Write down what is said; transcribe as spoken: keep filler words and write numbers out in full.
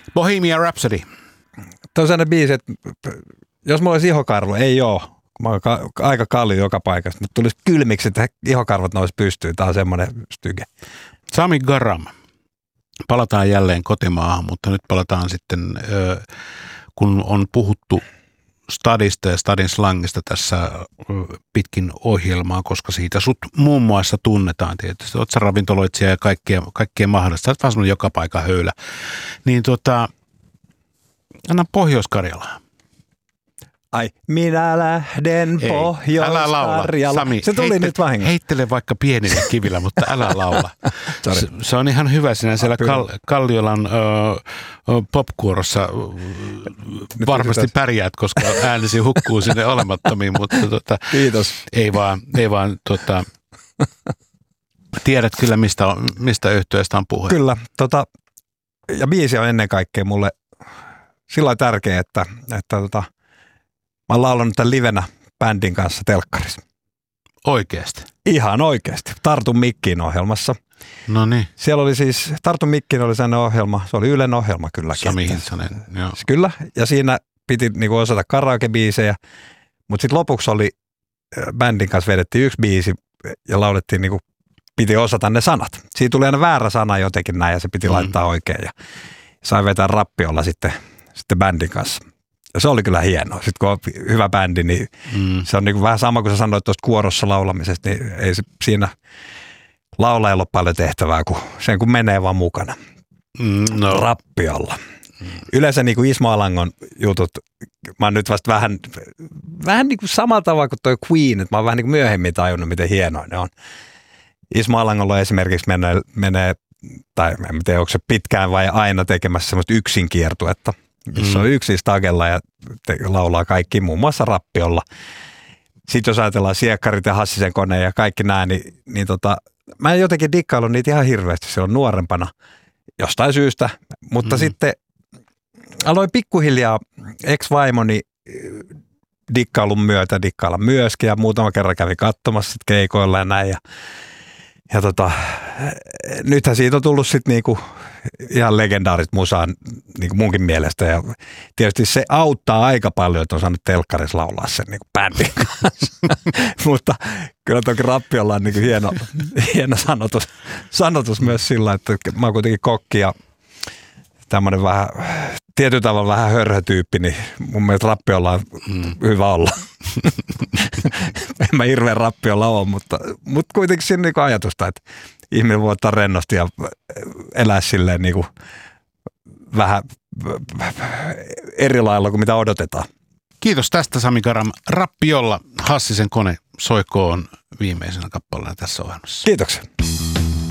Bohemian Rhapsody. Tuo on sellainen biisi, että jos mulla olisi ihokarvo, ei oo. Mä oon ka- aika kalli joka paikassa, mutta tulisi kylmiksi, että ihokarvat nousi pystyyn. Tää on semmoinen styge. Sami Garam. Palataan jälleen kotimaahan, mutta nyt palataan sitten, kun on puhuttu stadista ja stadin slangista tässä pitkin ohjelmaa, koska siitä sut muun muassa tunnetaan tietysti. Oot sä ravintoloitsija ja kaikkea, kaikkea mahdollista. Sä oot vaan semmoinen joka paikan höylä. Niin tota, anna Pohjois-Karjalaan. Ai, minä lähden Pohjois-Karjalaan. Sami, se tuli heitte, nyt vahingossa. Heittele vaikka pienillä kivillä, mutta älä laula. se, se on ihan hyvä sinä siellä Kal- Kalliolan ö, popkuorossa nyt varmasti yrität. Pärjäät, koska äänesi hukkuu sinne olemattomiin, mutta tota, kiitos. Ei vaan, ei vaan tota, tiedät kyllä, mistä, on, mistä yhtyeestä on puhe. Kyllä, tota, ja biisi on ennen kaikkea mulle sillä lailla tärkeä, että, että tota, mä oon laulanut tämän livenä bändin kanssa telkkarissa. Oikeasti? Ihan oikeasti. Tartun mikkiin ohjelmassa. No niin. Siellä oli siis, Tartun mikkiin oli sellainen ohjelma, se oli Ylen ohjelma kylläkin. Sami Hintsanen, joo. Kyllä, ja siinä piti niinku osata karaoke-biisejä, mutta sitten lopuksi oli, bändin kanssa vedettiin yksi biisi ja laulettiin, niinku, piti osata ne sanat. Siitä tuli aina väärä sana jotenkin näin ja se piti mm. laittaa oikein ja sain vetää rappiolla sitten, sitten bändin kanssa. Ja se oli kyllä hienoa. Sitten kun on hyvä bändi, niin mm. se on niin kuin vähän sama kuin sä sanoit tuosta kuorossa laulamisesta, niin ei se siinä laulajalla ole paljon tehtävää, kun sen kun menee vaan mukana. Mm, no. Rappiolla. Mm. Yleensä niin kuin Ismo Alangon jutut, mä oon nyt vasta vähän, vähän niin kuin samalla tavalla kuin toi Queen, että mä oon vähän niin kuin myöhemmin tajunnut, miten hienoa ne on. Ismo Alangolla esimerkiksi menee, menee, tai en tiedä, onko se pitkään vai aina tekemässä semmoista yksinkiertuetta. Se on yksi stagella ja te, laulaa kaikki, muun muassa rappiolla. Sitten jos ajatellaan Siekkarit ja Hassisen kone ja kaikki nämä, niin, niin tota, mä en jotenkin dikkaillut niitä ihan hirveästi silloin nuorempana jostain syystä. Mutta mm. sitten aloin pikkuhiljaa ex-vaimoni dikkailun myötä dikkailla myöskin ja muutama kerran kävin katsomassa keikoilla ja näin. Ja, ja tota, nythän siitä on tullut sitten niinku ihan legendaarista musaa niin munkin mielestä ja tietysti se auttaa aika paljon, että on saanut telkkarissa laulaa sen niin bändin kanssa, mutta kyllä toki rappiolla on niin hieno, hieno sanotus, sanotus myös sillä, että mä oon kuitenkin kokki ja tämmöinen vähän, tietyllä tavalla vähän hörhötyyppi, niin mun mielestä rappiolla on mm. hyvä olla. En mä hirveän rappiolla ole, mutta, mutta kuitenkin siinä niin ajatusta, että ihminen voi ottaa rennosti ja elää silleen niin kuin vähän eri lailla kuin mitä odotetaan. Kiitos tästä, Sami Garam. Rappiolla Hassisen kone soikoon viimeisenä kappaleena tässä ohjelmassa. Kiitoksia.